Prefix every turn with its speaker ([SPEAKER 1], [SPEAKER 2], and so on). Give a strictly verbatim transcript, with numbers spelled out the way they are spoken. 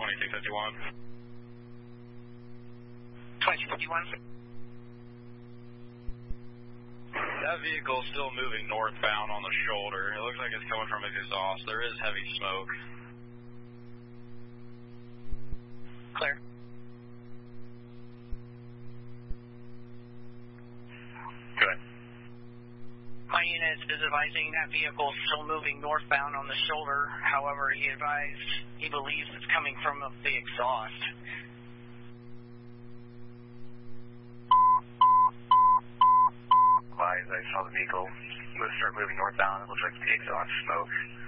[SPEAKER 1] twenty-two fifty-one.
[SPEAKER 2] twenty-two fifty-one.
[SPEAKER 1] That vehicle is still moving northbound on the shoulder. It looks like it's coming from exhaust. There is heavy smoke.
[SPEAKER 2] Clear.
[SPEAKER 1] Good.
[SPEAKER 2] My unit is advising that vehicle is still moving northbound on the shoulder. However, he advised he believes it's coming from the exhaust.
[SPEAKER 1] I saw the vehicle start moving northbound. It looks like the exhaust smoke.